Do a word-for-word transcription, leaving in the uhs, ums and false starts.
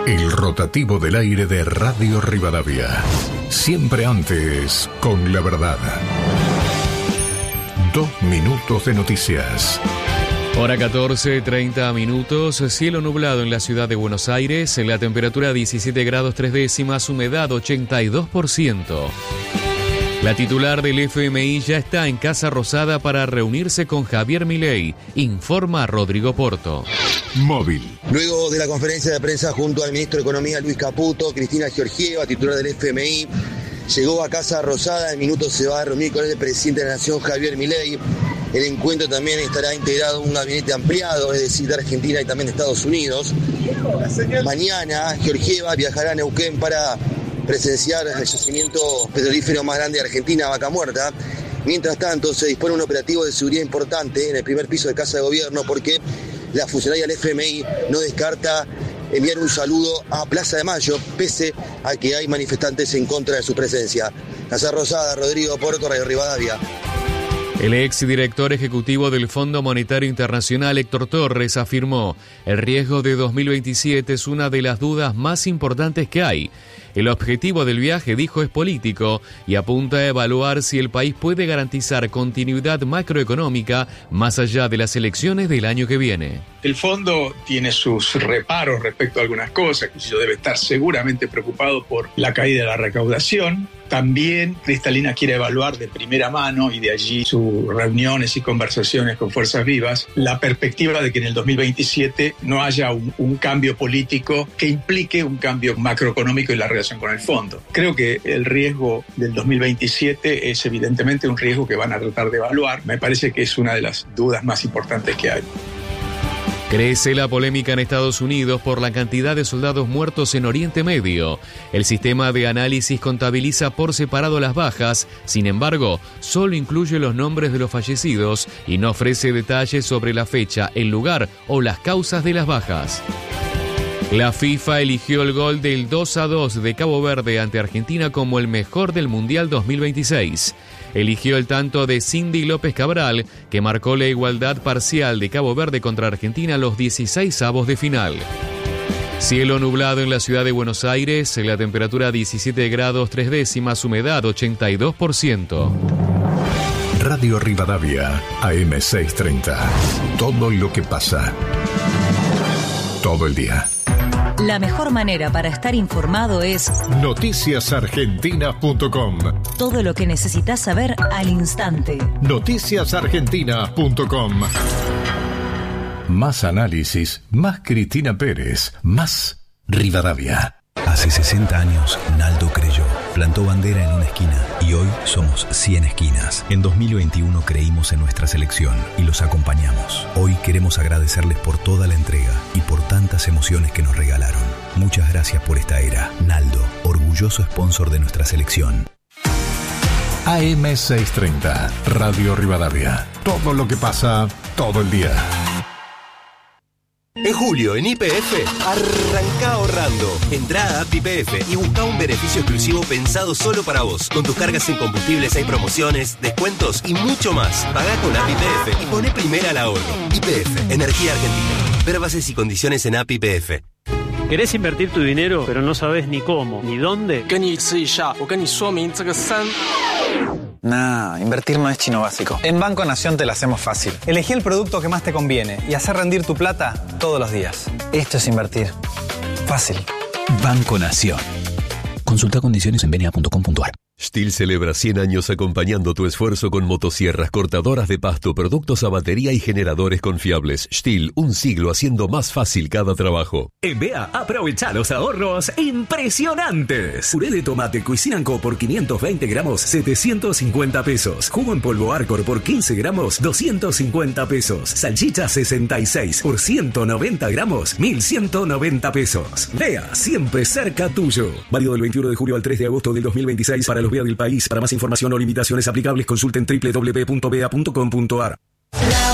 El rotativo del aire de Radio Rivadavia. Siempre antes, con la verdad. Dos minutos de noticias. Hora catorce, treinta minutos, cielo nublado en la ciudad de Buenos Aires, la temperatura diecisiete grados tres décimas, humedad ochenta y dos por ciento. La titular del F M I ya está en Casa Rosada para reunirse con Javier Milei, informa Rodrigo Porto. Móvil. Luego de la conferencia de prensa junto al ministro de Economía Luis Caputo, Cristina Georgieva, titular del F M I, llegó a Casa Rosada. En minutos se va a reunir con el presidente de la Nación, Javier Milei. El encuentro también estará integrado un gabinete ampliado, es decir, de Argentina y también de Estados Unidos. Mañana Georgieva viajará a Neuquén para presenciar el yacimiento petrolífero más grande de Argentina, Vaca Muerta. Mientras tanto, se dispone un operativo de seguridad importante en el primer piso de Casa de Gobierno porque la funcionaria del F M I no descarta enviar un saludo a Plaza de Mayo, pese a que hay manifestantes en contra de su presencia. Casa Rosada, Rodrigo Porto, Radio Rivadavia. El exdirector ejecutivo del Fondo Monetario Internacional, Héctor Torres, afirmó: el riesgo de dos mil veintisiete es una de las dudas más importantes que hay. El objetivo del viaje, dijo, es político y apunta a evaluar si el país puede garantizar continuidad macroeconómica más allá de las elecciones del año que viene. El fondo tiene sus reparos respecto a algunas cosas, que debe estar seguramente preocupado por la caída de la recaudación. También Cristalina quiere evaluar de primera mano, y de allí sus reuniones y conversaciones con Fuerzas Vivas, la perspectiva de que en el dos mil veintisiete no haya un, un cambio político que implique un cambio macroeconómico en la relación con el fondo. Creo que el riesgo del dos mil veintisiete es evidentemente un riesgo que van a tratar de evaluar. Me parece que es una de las dudas más importantes que hay. Crece la polémica en Estados Unidos por la cantidad de soldados muertos en Oriente Medio. El sistema de análisis contabiliza por separado las bajas, sin embargo, solo incluye los nombres de los fallecidos y no ofrece detalles sobre la fecha, el lugar o las causas de las bajas. La FIFA eligió el gol del dos a dos de Cabo Verde ante Argentina como el mejor del Mundial dos mil veintiséis. Eligió el tanto de Cindy López Cabral, que marcó la igualdad parcial de Cabo Verde contra Argentina a los dieciseisavos de final. Cielo nublado en la ciudad de Buenos Aires, la temperatura diecisiete grados tres décimas, humedad ochenta y dos por ciento. Radio Rivadavia, A M seiscientos treinta. Todo lo que pasa. Todo el día. La mejor manera para estar informado es noticias argentinas punto com. Todo lo que necesitas saber al instante. noticias argentinas punto com. Más análisis, más Cristina Pérez, más Rivadavia. Hace sesenta años, Naldo creyó, plantó bandera en una esquina y hoy somos cien esquinas. En dos mil veintiuno creímos en nuestra selección y los acompañamos. Hoy queremos agradecerles por toda la entrega y por tantas emociones que nos regalaron. Muchas gracias por esta era. Naldo, orgulloso sponsor de nuestra selección. A M seiscientos treinta, Radio Rivadavia. Todo lo que pasa, todo el día. En julio, en Y P F, arranca ahorrando. Entrá a App Y P F y busca un beneficio exclusivo pensado solo para vos. Con tus cargas en combustibles hay promociones, descuentos y mucho más. Pagá con App Y P F y poné primera al ahorro. Y P F, Energía Argentina. Ver bases y condiciones en App Y P F. ¿Querés invertir tu dinero, pero no sabes ni cómo, ni dónde? Nah, invertir no es chino básico. En Banco Nación te lo hacemos fácil. Elegí el producto que más te conviene y hacer rendir tu plata todos los días. Esto es invertir. Fácil. Banco Nación. Consulta condiciones en b n a punto com punto a r. Stihl celebra cien años acompañando tu esfuerzo con motosierras, cortadoras de pasto, productos a batería y generadores confiables. Stihl, un siglo haciendo más fácil cada trabajo. En B A, aprovecha los ahorros impresionantes. Puré de tomate Cuisinart por quinientos veinte gramos, setecientos cincuenta pesos. Jugo en polvo Arcor por quince gramos, doscientos cincuenta pesos. Salchicha sesenta y seis por ciento noventa gramos, mil ciento noventa pesos. B A, siempre cerca tuyo. Válido del veintiuno de julio al tres de agosto del dos mil veintiséis para los B A del país. Para más información o limitaciones aplicables, consulten doble u doble u doble u punto b a punto com punto a r.